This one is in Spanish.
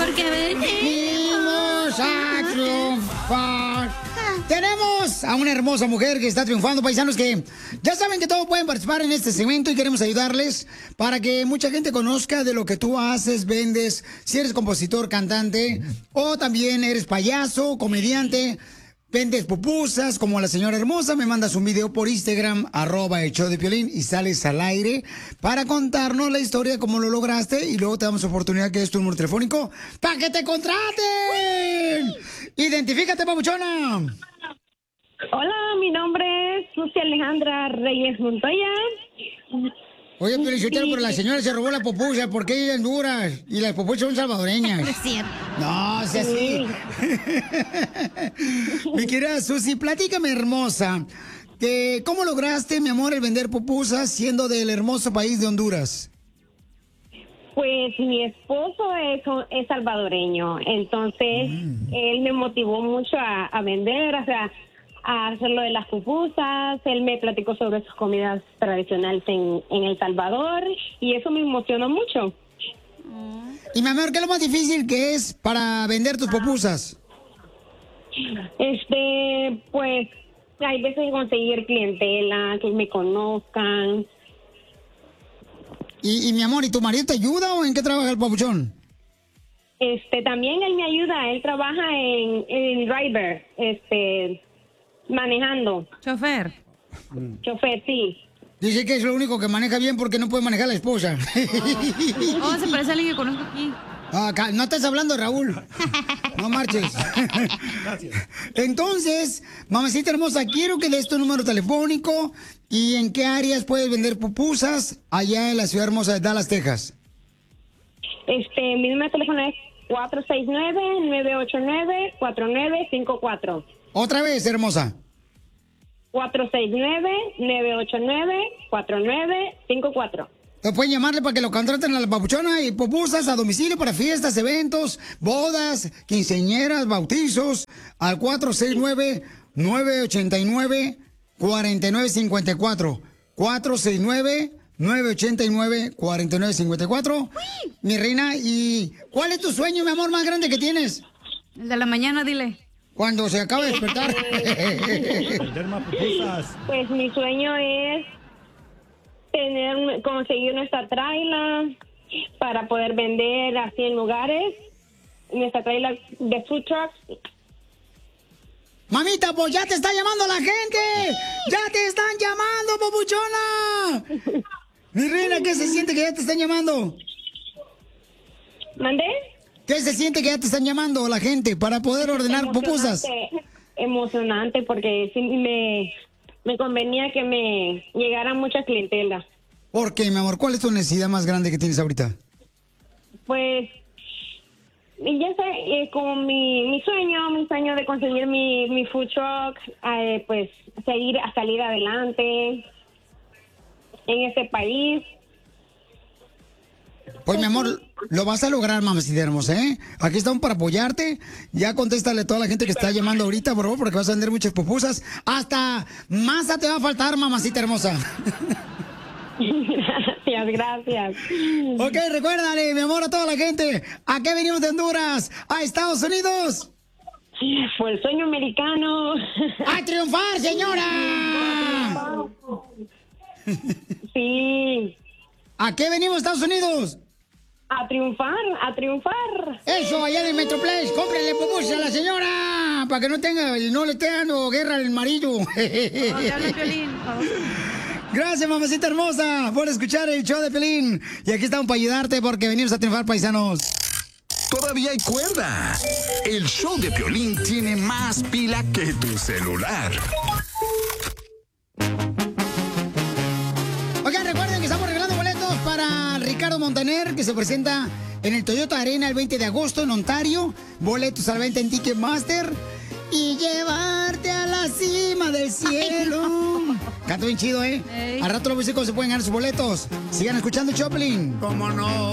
Porque venimos a triunfar. Tenemos a una hermosa mujer que está triunfando, paisanos, que ya saben que todos pueden participar en este segmento y queremos ayudarles para que mucha gente conozca de lo que tú haces, vendes, si eres compositor, cantante, o también eres payaso, comediante, vendes pupusas, como la señora hermosa, me mandas un video por Instagram, @el show de Piolín, y sales al aire para contarnos la historia de cómo lo lograste, y luego te damos oportunidad que es tu número telefónico para que te contraten. Identifícate, papuchona. Hola, mi nombre es Susi Alejandra Reyes Montoya. Oye, pero la señora se robó la pupusa, ¿por qué ella es Honduras? Y las pupusas son salvadoreñas. No es cierto. No, sea así. Mi querida Susi, platícame, hermosa, ¿cómo lograste, mi amor, el vender pupusas siendo del hermoso país de Honduras? Pues mi esposo es salvadoreño, entonces él me motivó mucho a vender, o sea, a hacer lo de las pupusas. Él me platicó sobre sus comidas tradicionales en El Salvador y eso me emocionó mucho. Y mi amor, ¿qué es lo más difícil que es para vender tus pupusas? Pues hay veces conseguir clientela, que me conozcan. Y mi amor, ¿y tu marido te ayuda o en qué trabaja el papuchón? También él me ayuda, él trabaja en driver, manejando. Chofer, sí. Dice que es lo único que maneja bien porque no puede manejar la esposa. Oh, se parece a alguien que conozco aquí. No estás hablando, Raúl. No marches. Gracias. Entonces, mamacita hermosa, quiero que des tu número telefónico y en qué áreas puedes vender pupusas allá en la ciudad hermosa de Dallas, Texas. Mi número de teléfono es 469-989-4954. Otra vez, hermosa. 469-989-4954. Pueden llamarle para que lo contraten a la papuchona y pupusas a domicilio para fiestas, eventos, bodas, quinceañeras, bautizos, al 469-989-4954. 469-989-4954. Mi reina, ¿y cuál es tu sueño, mi amor, más grande que tienes? El de la mañana, dile. Cuando se acaba de despertar. Vender más pupusas. Pues mi sueño es conseguir nuestra traila para poder vender así en lugares. Nuestra traila de food trucks. Mamita, pues ya te está llamando la gente. Ya te están llamando, papuchona. Mi reina, ¿qué se siente que ya te están llamando? ¿Mandé? ¿Qué se siente que ya te están llamando la gente para poder ordenar pupusas? Emocionante, porque sí me convenía que me llegara mucha clientela. ¿Por qué, mi amor? ¿Cuál es tu necesidad más grande que tienes ahorita? Pues, ya sé, como mi sueño de conseguir mi food truck, pues salir adelante en este país. Pues, mi amor, lo vas a lograr, mamacita hermosa, ¿eh? Aquí estamos para apoyarte. Ya contéstale a toda la gente que está llamando ahorita, por favor, porque vas a vender muchas pupusas. Hasta masa te va a faltar, mamacita hermosa. Gracias. Ok, recuérdale, mi amor, a toda la gente. ¿A qué venimos de Honduras? ¿A Estados Unidos? Por el sueño americano. ¡A triunfar, señora! Sí. ¿A qué venimos, Estados Unidos? A triunfar, a triunfar. Eso, allá en el Metroplex, cómprenle pupusas a la señora, para que no le esté dando guerra al marido. Gracias, mamacita hermosa, por escuchar el show de Piolín. Y aquí estamos para ayudarte porque venimos a triunfar, paisanos. Todavía hay cuerda. El show de Piolín tiene más pila que tu celular. Oigan, recuerden que estamos regalando boletos para Ricardo Montaner, que se presenta en el Toyota Arena el 20 de agosto en Ontario. Boletos a la venta en Ticketmaster. Y llevarte a la cima del cielo. Canta bien chido, ¿eh? Al rato los músicos se pueden ganar sus boletos. Sigan escuchando Choplin. ¿Cómo no?